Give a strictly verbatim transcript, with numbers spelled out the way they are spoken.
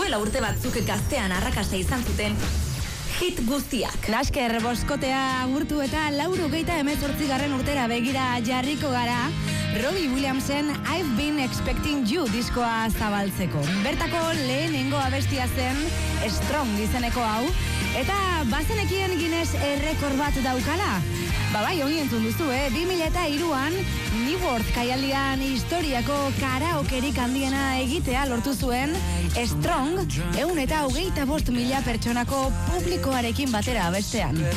duela urte batzuk gaztean arrakasta izan zuten hit guztiak. Lasker boskotea agurtu eta lauro geita hemezortzigarren urtera begira jarriko gara Robbie Williamsen I've Been Expecting You diskoa zabaltzeko. Bertako lehenengo abestia zen Strong izeneko hau, eta bazenekien Guinness errekor bat daukala. Ba bai, ongi entzun duzu, eh? bi mila hiruan Newark kaialdian historiako karaokerik handiena egitea lortu zuen Strong ehun eta hogeita bost mila pertsonako publikoarekin batera abestean.